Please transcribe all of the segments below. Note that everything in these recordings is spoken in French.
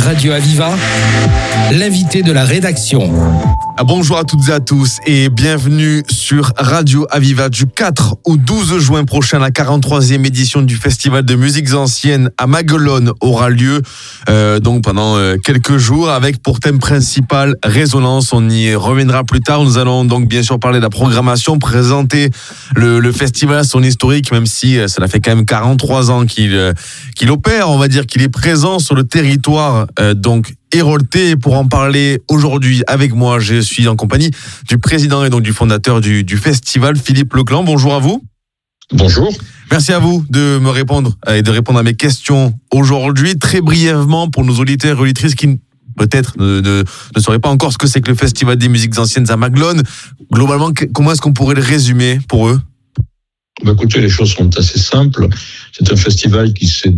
Radio Aviva, l'invité de la rédaction. Bonjour à toutes et à tous et bienvenue sur Radio Aviva. Du 4 au 12 juin prochain, la 43e édition du Festival de musiques anciennes à Maguelone aura lieu donc pendant quelques jours avec pour thème principal Résonance. On y reviendra plus tard. Nous allons donc bien sûr parler de la programmation, présenter le festival, son historique, même si cela fait quand même 43 ans qu'il opère, on va dire qu'il est présent sur le territoire donc héroltais. Pour en parler aujourd'hui avec moi, je suis en compagnie du président et donc du fondateur du festival, Philippe Leclan. Bonjour à vous. Bonjour. Merci à vous de me répondre et de répondre à mes questions aujourd'hui. Très brièvement, pour nos auditeurs et auditrices qui peut-être ne sauraient pas encore ce que c'est que le Festival des musiques anciennes à Maguelone, globalement, comment est-ce qu'on pourrait le résumer pour eux ? Écoutez, les choses sont assez simples. C'est un festival qui se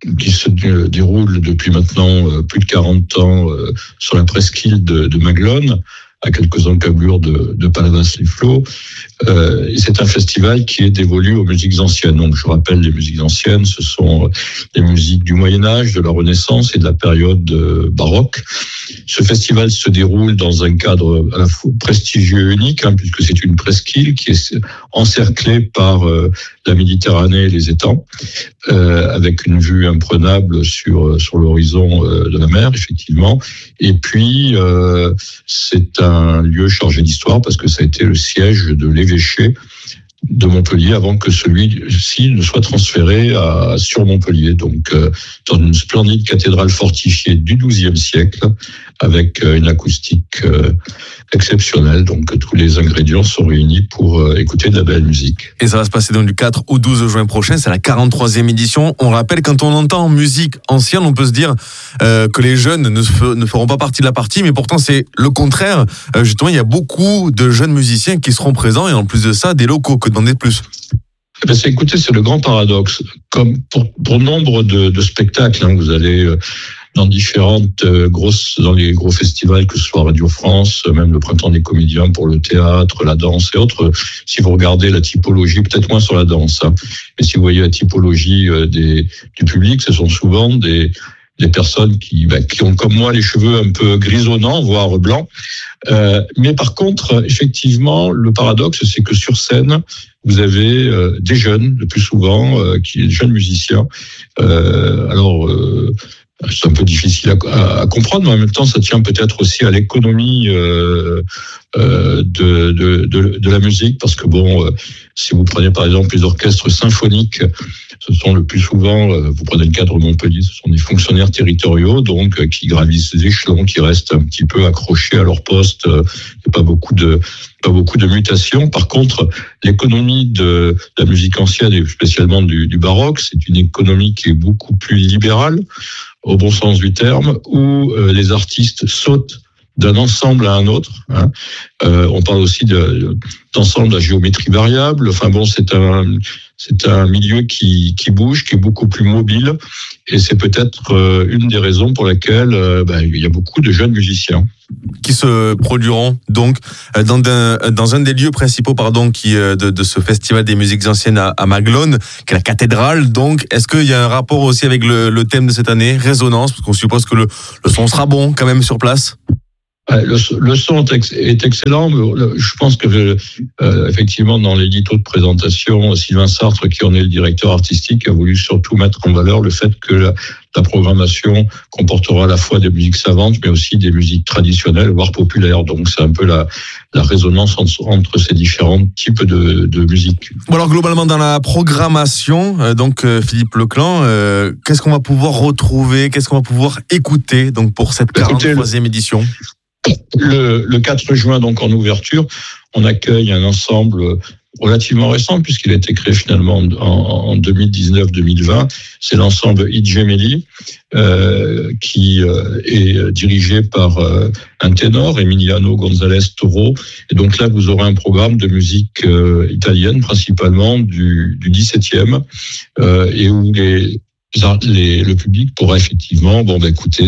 déroule depuis maintenant plus de 40 ans sur la presqu'île de Maguelone, à quelques encablures de Palavas-les-Flots. C'est un festival qui est dévolu aux musiques anciennes. Donc, je rappelle, les musiques anciennes, ce sont les musiques du Moyen-Âge, de la Renaissance et de la période baroque. Ce festival se déroule dans un cadre à la fois prestigieux et unique, puisque c'est une presqu'île qui est encerclée par la Méditerranée et les étangs, avec une vue imprenable sur l'horizon de la mer, effectivement. Et puis, c'est un lieu chargé d'histoire parce que ça a été le siège de l'évêché de Montpellier avant que celui-ci ne soit transféré sur Montpellier. Donc, dans une splendide cathédrale fortifiée du XIIe siècle avec une acoustique exceptionnelle. Donc, tous les ingrédients sont réunis pour écouter de la belle musique. Et ça va se passer donc du 4 au 12 juin prochain. C'est la 43e édition. On rappelle, quand on entend musique ancienne, on peut se dire que les jeunes ne feront pas partie de la partie, mais pourtant c'est le contraire. Justement, il y a beaucoup de jeunes musiciens qui seront présents et en plus de ça, des locaux. Que demander de plus ? Écoutez, c'est le grand paradoxe. Comme pour nombre de spectacles, vous allez dans dans les gros festivals, que ce soit Radio France, même le Printemps des comédiens pour le théâtre, la danse et autres. Si vous regardez la typologie, peut-être moins sur la danse, mais si vous voyez la typologie du public, ce sont souvent des personnes qui ont comme moi les cheveux un peu grisonnants, voire blancs. Mais par contre, effectivement, le paradoxe, c'est que sur scène, vous avez des jeunes, le plus souvent, des jeunes musiciens. C'est un peu difficile à comprendre, mais en même temps, ça tient peut-être aussi à l'économie de la musique, parce que si vous prenez par exemple les orchestres symphoniques, ce sont le plus souvent, vous prenez le cadre de Montpellier, ce sont des fonctionnaires territoriaux, donc qui gravissent les échelons, qui restent un petit peu accrochés à leur poste. Il n'y a pas beaucoup de mutations. Par contre, l'économie de la musique ancienne et spécialement du baroque, c'est une économie qui est beaucoup plus libérale, au bon sens du terme, où les artistes sautent d'un ensemble à un autre. On parle aussi d'ensemble à géométrie variable. C'est un milieu qui bouge, qui est beaucoup plus mobile, et c'est peut-être une des raisons pour laquelle il y a beaucoup de jeunes musiciens qui se produiront donc dans un des lieux principaux de ce festival des musiques anciennes à Maguelone, qui est la cathédrale. Donc, est-ce qu'il y a un rapport aussi avec le thème de cette année, Résonance, parce qu'on suppose que le son sera bon quand même sur place? Le son est excellent. Je pense que effectivement, dans l'édito de présentation, Sylvain Sartre, qui en est le directeur artistique, a voulu surtout mettre en valeur le fait que la programmation comportera à la fois des musiques savantes, mais aussi des musiques traditionnelles, voire populaires. Donc, c'est un peu la résonance entre ces différents types de musique. Alors, globalement, dans la programmation, Philippe Leclan, qu'est-ce qu'on va pouvoir retrouver, qu'est-ce qu'on va pouvoir écouter donc, pour cette 43e édition ? Le 4 juin, donc en ouverture, on accueille un ensemble relativement récent, puisqu'il a été créé finalement en 2019-2020. C'est l'ensemble Idjemeli, qui est dirigé par un ténor, Emiliano González Toro. Et donc là, vous aurez un programme de musique italienne, principalement du 17e, et où le public pourra effectivement écouter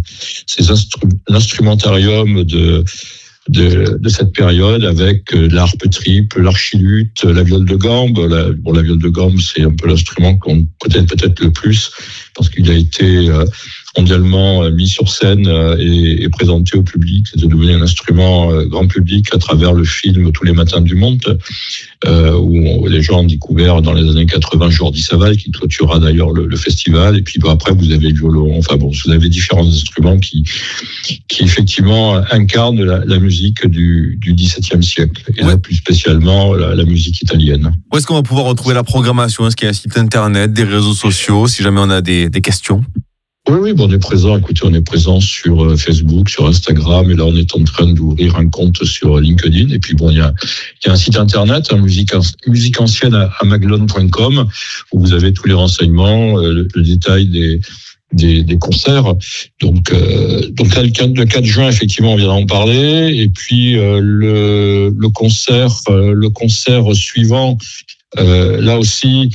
l'instrumentarium de cette période avec l'harpe triple, l'archiluth, la viole de gambe. La viole de gambe, c'est un peu l'instrument qu'on connaît peut-être le plus, parce qu'il a été mondialement mis sur scène et présenté au public. C'est devenu un instrument grand public à travers le film Tous les matins du monde, où les gens ont découvert dans les années 80 Jordi Savall, qui clôturera d'ailleurs le festival. Et puis après, vous avez le violon. Enfin bon, vous avez différents instruments qui effectivement incarnent la musique du XVIIe siècle. Et là, plus spécialement, la musique italienne. Où est-ce qu'on va pouvoir retrouver la programmation? Est-ce qu'il y a un site internet, des réseaux sociaux, si jamais on a des questions? Oui, bon, on est présent. Écoutez, on est présent sur Facebook, sur Instagram, et là, on est en train d'ouvrir un compte sur LinkedIn. Et puis, bon, il y a un site internet, musique ancienne à maglone.com, où vous avez tous les renseignements, le détail des concerts. Donc là, le 4 juin, effectivement, on vient d'en parler. Et puis, le concert suivant, là aussi,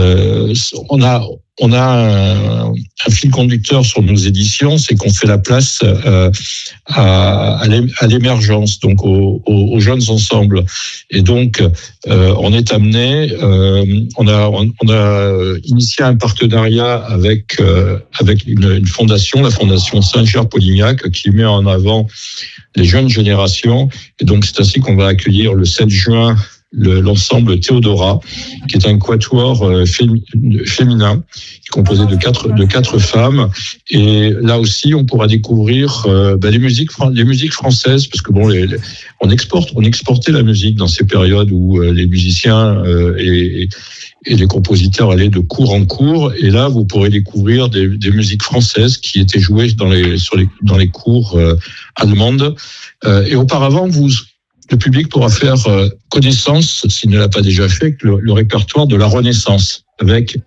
on a un fil conducteur sur nos éditions, c'est qu'on fait la place à l'émergence, donc aux jeunes ensembles. Et donc, on est amené, on a initié un partenariat avec une fondation, la fondation Saint-Ger-Polignac, qui met en avant les jeunes générations. Et donc, c'est ainsi qu'on va accueillir le 7 juin l'ensemble Théodora, qui est un quatuor féminin composé de quatre femmes. Et là aussi, on pourra découvrir les musiques françaises, parce que bon, on exportait la musique dans ces périodes où les musiciens et les compositeurs allaient de cours en cours. Et là, vous pourrez découvrir des musiques françaises qui étaient jouées dans les cours allemandes. Et auparavant, le public pourra faire connaissance, s'il ne l'a pas déjà fait, avec le répertoire de la Renaissance, avec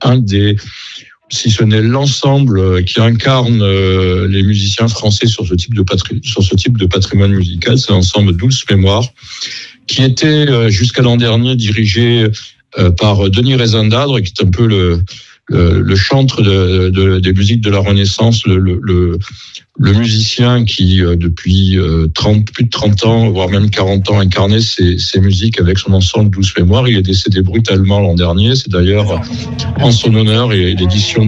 si ce n'est l'ensemble qui incarne les musiciens français sur ce type de patrimoine musical, c'est l'ensemble Douce Mémoire, qui était jusqu'à l'an dernier dirigé par Denis Rezendadre, qui est un peu le chantre des musiques de la Renaissance, le musicien qui, depuis plus de 30 ans, voire même 40 ans, incarnait ces musiques avec son ensemble Douce Mémoire. Il est décédé brutalement l'an dernier. C'est d'ailleurs en son honneur, et l'édition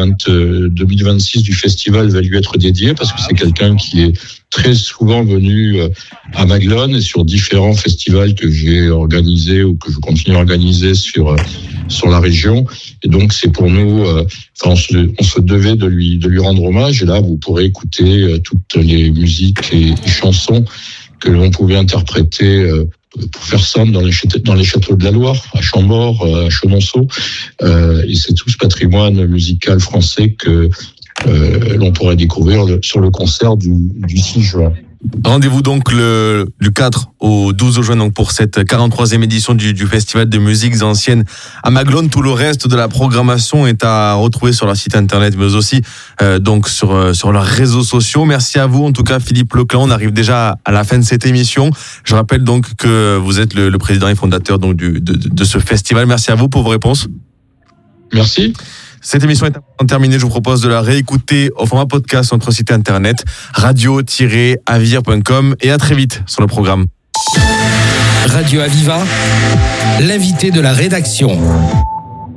2026 du festival va lui être dédiée, parce que c'est quelqu'un qui est très souvent venu à Maglone et sur différents festivals que j'ai organisés ou que je continue à organiser sur la région. Et donc, c'est pour nous, on se devait de lui rendre hommage. Et là, vous pourrez écouter toutes les musiques et chansons que l'on pouvait interpréter, pour faire simple, dans les châteaux de la Loire, à Chambord, à Chenonceau. Et c'est tout ce patrimoine musical français que l'on pourrait découvrir sur le concert du 6 juin. Rendez-vous donc du 4 au 12 juin donc pour cette 43e édition du Festival de musiques anciennes à Maglone. Tout le reste de la programmation est à retrouver sur leur site internet, mais aussi donc sur leurs réseaux sociaux. Merci à vous en tout cas, Philippe Leclan. On arrive déjà à la fin de cette émission. Je rappelle donc que vous êtes le président et fondateur donc de ce festival. Merci à vous pour vos réponses. Merci. Cette émission est terminée. Je vous propose de la réécouter au format podcast sur notre site internet radio-avivre.com, et à très vite sur le programme. Radio Aviva, l'invité de la rédaction.